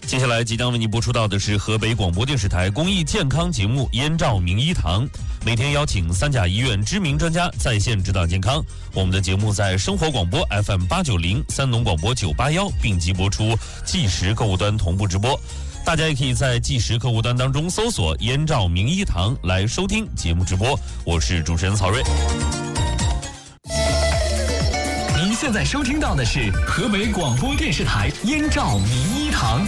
接下来即将为您播出到的是河北广播电视台公益健康节目《燕赵名医堂》，每天邀请三甲医院知名专家在线指导健康。我们的节目在生活广播 FM890、三农广播981并机播出，即时客户端同步直播。大家也可以在即时客户端当中搜索“燕赵名医堂”来收听节目直播。我是主持人曹睿。 您现在收听到的是河北广播电视台燕赵名医堂。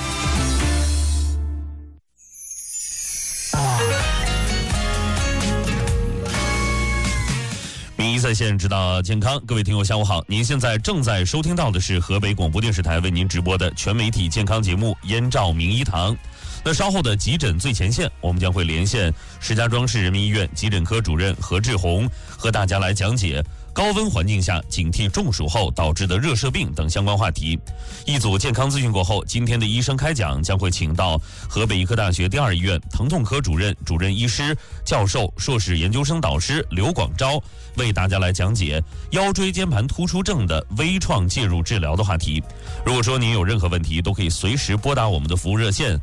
名医在线指导健康，各位听友下午好，您现在正在收听到的是河北广播电视台为您直播的全媒体健康节目《燕赵名医堂》。那稍后的急诊最前线，我们将会连线石家庄市人民医院急诊科主任何志红，和大家来讲解高温环境下警惕中暑后导致的热射病等相关话题。一组健康资讯过后，今天的医生开讲将会请到河北医科大学第二医院疼痛科主任、主任医师、教授、硕士研究生导师刘广昭，为大家来讲解腰椎间盘突出症的微创介入治疗的话题。如果说您有任何问题，都可以随时拨打我们的服务热线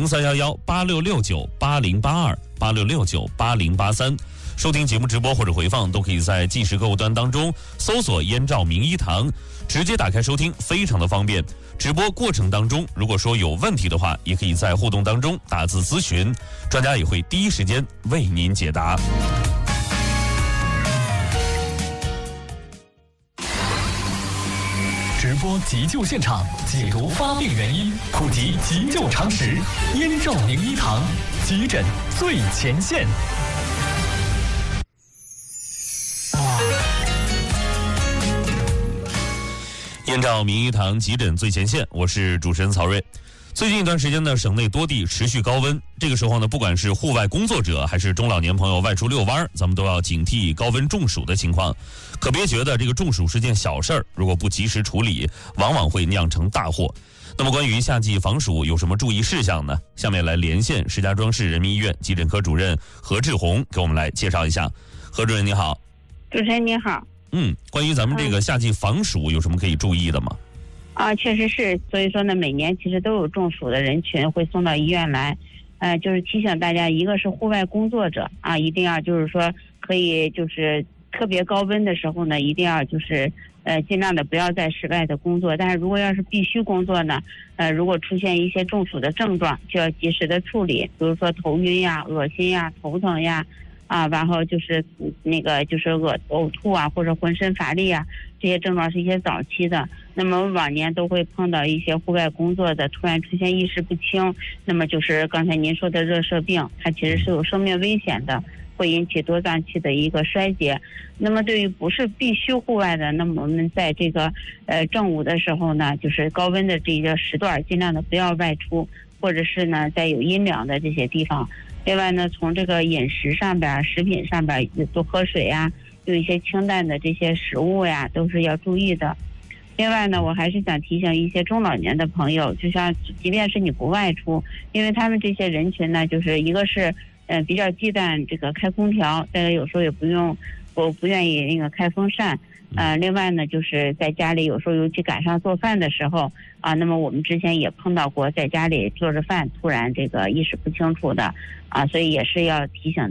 03118669808286698083。收听节目直播或者回放，都可以在即时客户端当中搜索“燕赵名医堂”，直接打开收听，非常的方便。直播过程当中，如果说有问题的话，也可以在互动当中打字咨询，专家也会第一时间为您解答。 直播急救现场，解读发病原因，普及急救常识。燕赵名医堂，急诊最前线。 燕赵名医堂急诊最前线，我是主持人曹睿。最近一段时间呢，省内多地持续高温，这个时候呢，不管是户外工作者还是中老年朋友外出遛弯，咱们都要警惕高温中暑的情况。可别觉得这个中暑是件小事儿，如果不及时处理，往往会酿成大祸。那么关于夏季防暑有什么注意事项呢？下面来连线石家庄市人民医院急诊科主任何志红，给我们来介绍一下。何主任你好。 主持人你好。 关于咱们这个夏季防暑有什么可以注意的吗？ 确实是，所以说呢，每年其实都有中暑的人群会送到医院来，就是提醒大家，一个是户外工作者啊，一定要就是说可以就是特别高温的时候呢，一定要就是尽量的不要在室外的工作，但是如果要是必须工作呢，如果出现一些中暑的症状，就要及时的处理，比如说头晕呀、恶心呀、头疼呀。然后就是就是呕吐啊，或者浑身乏力啊，这些症状是一些早期的。那么往年都会碰到一些户外工作的突然出现意识不清，那么就是刚才您说的热射病，它其实是有生命危险的，会引起多脏器的一个衰竭。那么对于不是必须户外的，那么我们在这个正午的时候呢，就是高温的这个时段，尽量的不要外出，或者是呢在有阴凉的这些地方。另外呢，从这个饮食上边、食品上边，多喝水呀，有一些清淡的这些食物呀，都是要注意的。另外呢，我还是想提醒一些中老年的朋友，就像即便是你不外出，因为他们这些人群呢，就是一个是比较忌惮这个开空调，再有时候也不愿意那个开风扇。另外呢，就是在家里有时候尤其赶上做饭的时候那么我们之前也碰到过在家里做着饭突然这个意识不清楚的所以也是要提醒